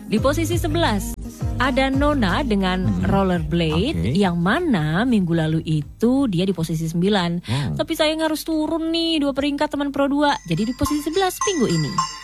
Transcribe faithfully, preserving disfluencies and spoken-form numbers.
Di posisi sebelas ada Nona dengan Hmm. Rollerblade, Oke. yang mana minggu lalu itu dia di posisi sembilan. Hmm. Tapi sayang harus turun nih dua peringkat teman Pro dua. Jadi di posisi sebelas minggu ini.